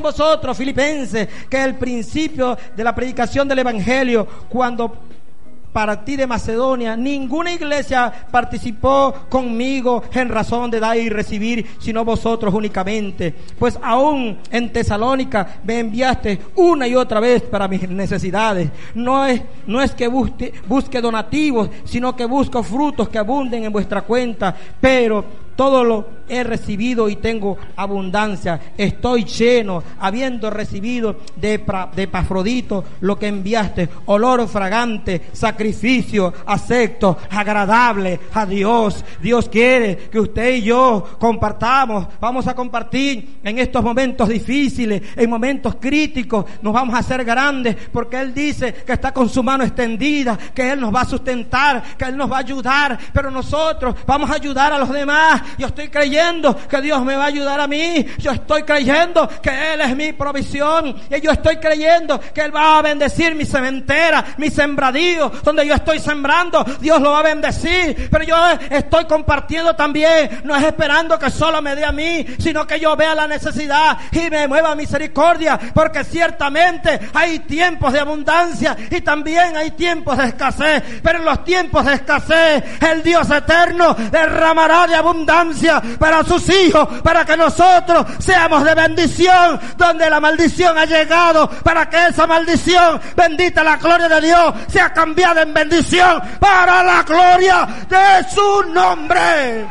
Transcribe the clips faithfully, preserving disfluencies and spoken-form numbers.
vosotros, Filipenses, que el principio de la predicación del Evangelio, cuando partí de Macedonia, ninguna iglesia participó conmigo en razón de dar y recibir, sino vosotros únicamente. Pues aún en Tesalónica me enviaste una y otra vez para mis necesidades. No es, no es que busque, busque donativos, sino que busco frutos que abunden en vuestra cuenta. Pero todo lo he recibido y tengo abundancia. Estoy lleno, habiendo recibido de, de Epafrodito lo que enviaste, olor fragante, sacrificio acepto, agradable a Dios. Dios quiere que usted y yo compartamos. Vamos a compartir en estos momentos difíciles, en momentos críticos. Nos vamos a hacer grandes, porque Él dice que está con su mano extendida, que Él nos va a sustentar, que Él nos va a ayudar. Pero nosotros vamos a ayudar a los demás. Yo estoy creyendo que Dios me va a ayudar a mí. Yo estoy creyendo que Él es mi provisión. Y yo estoy creyendo que Él va a bendecir mi cementera, mi sembradío, donde yo estoy sembrando. Dios lo va a bendecir. Pero yo estoy compartiendo también. No es esperando que solo me dé a mí, sino que yo vea la necesidad y me mueva misericordia. Porque ciertamente hay tiempos de abundancia y también hay tiempos de escasez. Pero en los tiempos de escasez, el Dios eterno derramará de abundancia para sus hijos, para que nosotros seamos de bendición donde la maldición ha llegado, para que esa maldición, bendita la gloria de Dios, sea cambiada en bendición para la gloria de su nombre.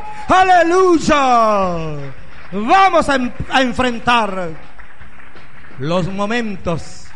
Aleluya. Vamos a, a enfrentar los momentos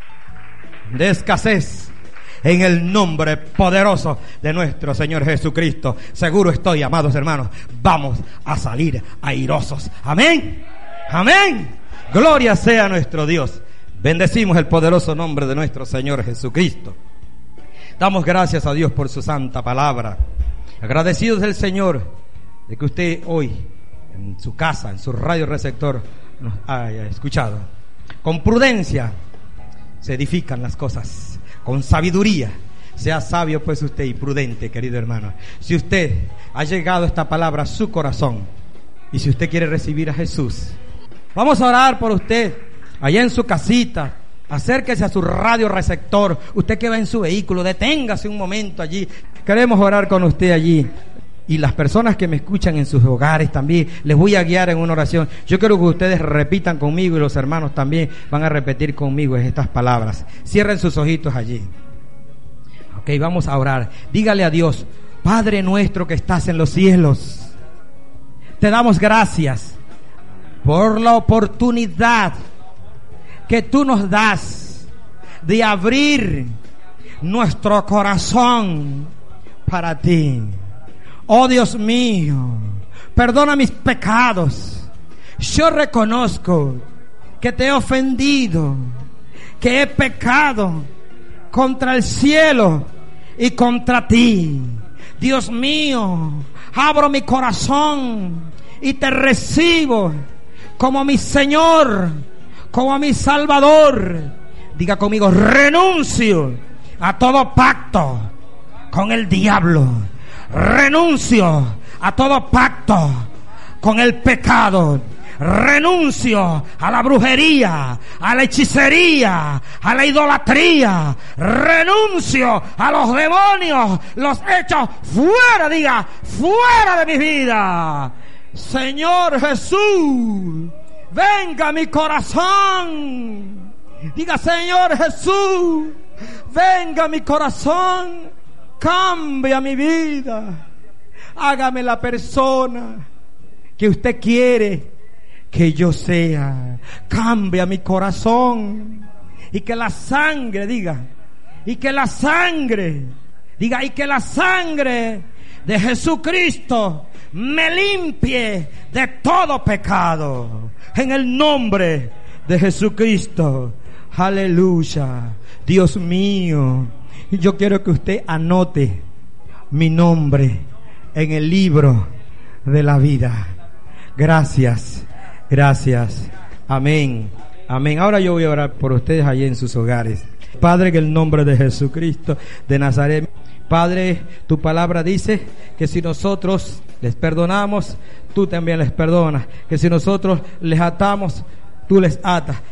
de escasez en el nombre poderoso de nuestro Señor Jesucristo. Seguro estoy, amados hermanos, vamos a salir airosos. Amén. Amén. Gloria sea a nuestro Dios. Bendecimos el poderoso nombre de nuestro Señor Jesucristo. Damos gracias a Dios por su santa palabra. Agradecidos del Señor de que usted hoy en su casa, en su radio receptor, nos haya escuchado. Con prudencia se edifican las cosas. Con sabiduría, sea sabio pues usted y prudente, querido hermano. Si usted ha llegado esta palabra a su corazón y si usted quiere recibir a Jesús, vamos a orar por usted allá en su casita. Acérquese a su radio receptor. Usted que va en su vehículo, deténgase un momento allí. Queremos orar con usted allí. Y las personas que me escuchan en sus hogares también, les voy a guiar en una oración. Yo quiero que ustedes repitan conmigo y los hermanos también van a repetir conmigo estas palabras. Cierren sus ojitos allí. Ok, vamos a orar. Dígale a Dios: Padre nuestro que estás en los cielos, te damos gracias por la oportunidad que tú nos das de abrir nuestro corazón para ti. Oh Dios mío, perdona mis pecados. Yo reconozco que te he ofendido, que he pecado contra el cielo y contra ti. Dios mío, abro mi corazón y te recibo como mi Señor, como mi Salvador. Diga conmigo: renuncio a todo pacto con el diablo. Renuncio a todo pacto con el pecado. Renuncio a la brujería, a la hechicería, a la idolatría. Renuncio a los demonios. Los echo fuera, diga, fuera de mi vida. Señor Jesús, venga a mi corazón. Diga: Señor Jesús, venga a mi corazón. Cambia mi vida. Hágame la persona que usted quiere que yo sea. Cambia mi corazón. Y que la sangre, diga, y que la sangre, diga, y que la sangre de Jesucristo me limpie de todo pecado. En el nombre de Jesucristo. Aleluya. Dios mío, yo quiero que usted anote mi nombre en el libro de la vida. Gracias, gracias. Amén, amén. Ahora yo voy a orar por ustedes allí en sus hogares. Padre, en el nombre de Jesucristo de Nazaret. Padre, tu palabra dice que si nosotros les perdonamos, tú también les perdonas. Que si nosotros les atamos, tú les atas.